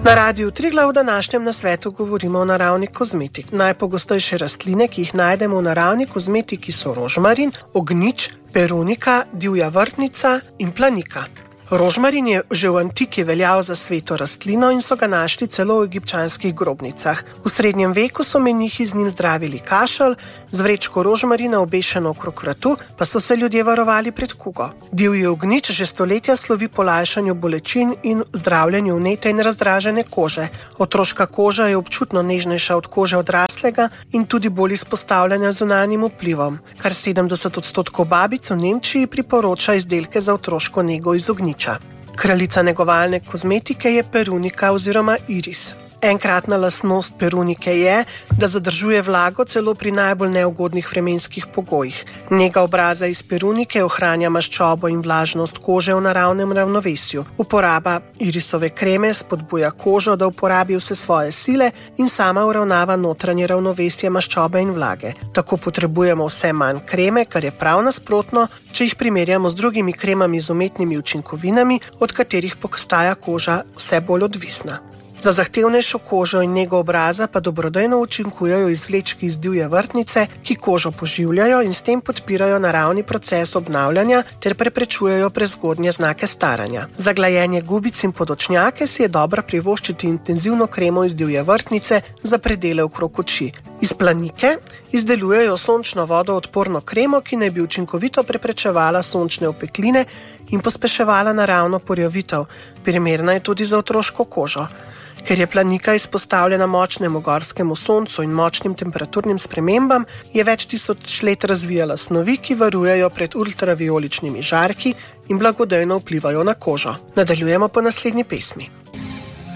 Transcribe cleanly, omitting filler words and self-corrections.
Na Radiu Triglav v današnjem nasvetu govorimo o naravni kozmetiki. Najpogostejše rastline, ki jih najdemo v naravni kozmetiki, so rožmarin, ognjič, perunika, divja vrtnica in planika. Rožmarin je že v antiki veljal za sveto rastlino in so ga našli celo v egipčanskih grobnicah. V srednjem veku so menihi z njim zdravili kašelj, z vrečko rožmarina obešeno okrog vratu pa so se ljudje varovali pred kugo. Divji ognjič že stoletja slovi po lajšanju bolečin in zdravljenju vnete in razdražene kože. Otroška koža je občutno nežnejša od kože odraslega in tudi bolj izpostavljena zunanjim vplivom. Kar 70% babic v Nemčiji priporoča izdelke za otroško nego iz ognjiča. Kraljica negovalne kozmetike je perunika oziroma iris. Enkratna lastnost perunike je, da zadržuje vlago celo pri najbolj neugodnih vremenskih pogojih. Nega obraza iz perunike ohranja maščobo in vlažnost kože v naravnem ravnovesju. Uporaba irisove kreme spodbuja kožo, da uporabi vse svoje sile in sama uravnava notranje ravnovesje maščobe in vlage. Tako potrebujemo vse manj kreme, kar je prav nasprotno, če jih primerjamo z drugimi kremami z umetnimi učinkovinami, od katerih postaja koža vse bolj odvisna. Za zahtevnejšo kožo in nego obraza pa dobrodejno učinkujejo izvlečki iz divje vrtnice, ki kožo poživljajo in s tem podpirajo naravni proces obnavljanja ter preprečujejo prezgodnje znake staranja. Za glajenje gubic in podočnjake si je dobro privoščiti intenzivno kremo iz divje vrtnice za predele okrog oči. Iz planike izdelujejo sončno vodoodporno kremo, ki naj bi učinkovito preprečevala sončne opekline in pospeševala naravno porjavitev. Primerna je tudi za otroško kožo. Ker je planika izpostavljena močnemu gorskemu soncu in močnim temperaturnim spremembam, je več tisoč let razvijala snovi, ki varujejo pred ultravijoličnimi žarki in blagodejno vplivajo na kožo. Nadaljujemo po naslednji pesmi.